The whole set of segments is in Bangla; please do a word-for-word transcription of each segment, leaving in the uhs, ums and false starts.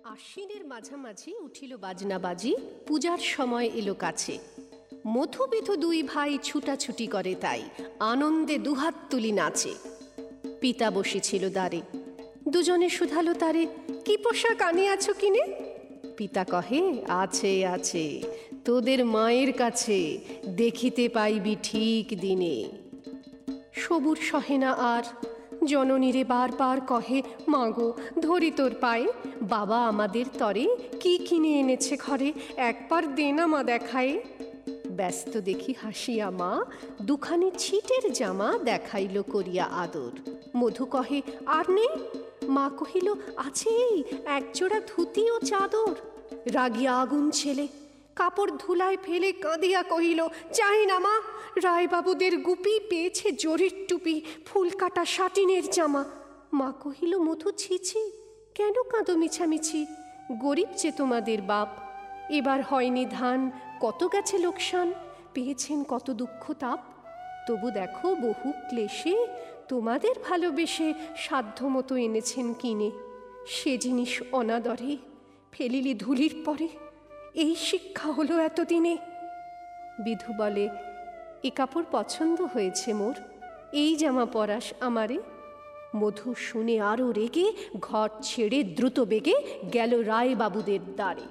আশ্বিনের মাঝামাঝি উঠিল বাজনাবাজি, পূজার সময় এলো কাছে। মধু বিধু দুই ভাই ছুটাছুটি করে, তাই আনন্দে দুহাত তুলি নাচে। পিতা বসেছিল দ্বারে, দুজনে শুধালো তারে, কি পোশাক আনিয়াছ কিনে? পিতা কহে, আছে আছে তোদের মায়ের কাছে, দেখিতে পাইবি ঠিক দিনে। সবুর সহে না আর, জননীরে বার বার কহে, মাগো ধরি তোর পায়ে, বাবা আমাদের তরে কি কিনে এনেছে ঘরে, একবার দে না মা দেখায়। ব্যস্ত দেখি হাসিয়া মা দুখানি ছিটের জামা দেখাইল করিয়া আদর। মধু কহে, আর নেই? মা কহিল, আছে এই একজোড়া ধুতি ও চাদর। রাগিয়া আগুন ছেলে কাপড় ধুলায় ফেলে কাঁদিয়া কহিল, চাই না মা, রায়বাবুদের গুপি পেয়েছে জরির টুপি, ফুল কাটা সাটিনের জামা। মা কহিল, মধু ছিছি, কেন কাঁদো মিছামিছি? গরিব যে তোমাদের বাপ, এবার হয়নি ধান, কত গেছে লোকসান, পেয়েছেন কত দুঃখ তাপ। তবু দেখো বহু ক্লেশে তোমাদের ভালোবেসে সাধ্য মতো এনেছেন কিনে, সে জিনিস অনাদরে ফেলিলি ধুলির পরে, এই শিক্ষা হলো এতদিনে। বিধু বলে, এ কাপড় পছন্দ হয়েছে মোর, এই জামা পরাস আমারে। মধু শুনে আরো রেগে ঘর ছেড়ে দ্রুত বেগে গেল রায়বাবুদের দ্বারে।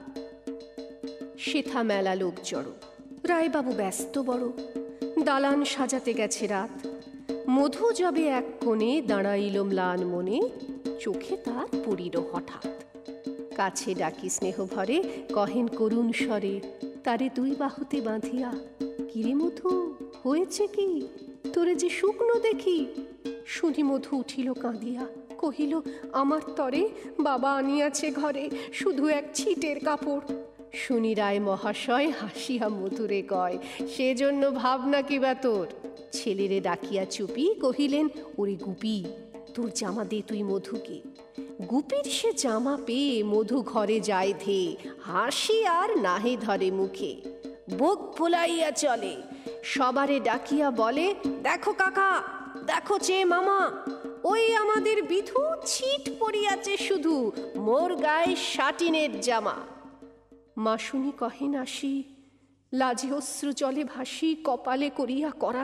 সেথা মেলা লোক জড়ো, রায়বাবু ব্যস্ত বড়, দালান সাজাতে গেছে রাত। মধু যবে এক কোণে দাঁড়াইল ম্লান মনে, চোখে তার পড়িল হঠাৎ। কাছে ডাকি স্নেহ ভরে কহেন করুণ স্বরে, তারে দুই বাহুতে বাঁধিয়া, কিরে মধু হয়েছে কি, তোরে যে শুকনো দেখি। শুনি মধু উঠিল কাঁদিয়া, কহিল, আমার তরে বাবা আনিয়াছে ঘরে শুধু এক ছিটের কাপড়। শুনি রায় মহাশয় হাসিয়া মধুরে কয়, সেজন্য ভাবনা কিবা তোর। ছেলেরে ডাকিয়া চুপি কহিলেন, ওরে গুপি, তোর জামা দে তুই মধুকে। গুপির সে জামা পেয়ে মধু ঘরে যায় ধে, হাসি আর নাহি ধরে মুখে। বুক ফুলাইয়া চলে, সবারে ডাকিয়া বলে, দেখো কাকা, দেখো চে মামা, ওই আমাদের বিধু ছিট পড়িয়াছে শুধু, মোর গায়ে সাটিনের জামা। মা শুনি কহেন আসি, লাজে অশ্রু জলে ভাসি, কপালে করিয়া করা